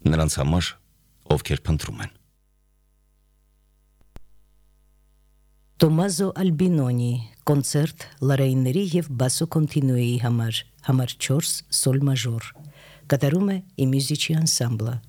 նրանց համար, ովքեր փնտրում են։ Տոմազո Ալբինոնի կոնցերտ լարայինների և բասո կոնտինուեի համար 4 սոլ մաժոր կատարում է Իմյուզիչի անսամբլը